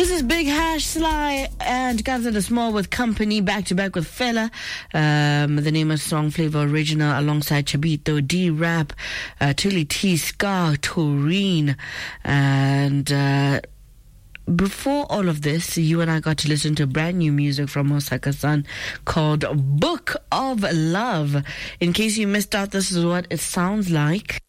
This is Big Hash, Sly, and Kabza De Small with Company, back to back with Fela. The name of the song, Flavor Original, alongside Chabito, D-Rap, Tully T, Scar, Taurine, and before all of this, you and I got to listen to brand new music from Osaka-san called Book of Love. In case you missed out, this is what it sounds like.